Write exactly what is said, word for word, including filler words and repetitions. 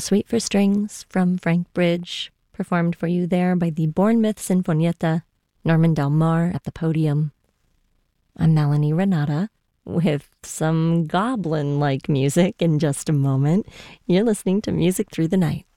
Suite for Strings from Frank Bridge, performed for you there by the Bournemouth Sinfonietta, Norman Del Mar at the podium. I'm Melanie Renata with some goblin-like music in just a moment. You're listening to Music Through the Night.